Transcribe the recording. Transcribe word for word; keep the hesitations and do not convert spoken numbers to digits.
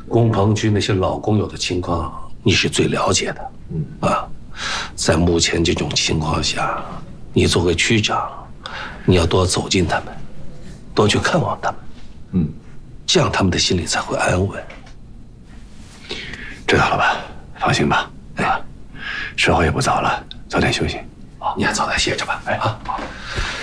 工棚区那些老工友的情况，你是最了解的。嗯啊，在目前这种情况下，你作为区长，你要多走近他们，多去看望他们。嗯，这样他们的心里才会安稳。 知道了吧？放心吧。啊，时候也不早了，早点休息。 好，你还早点歇着吧。哎啊，好。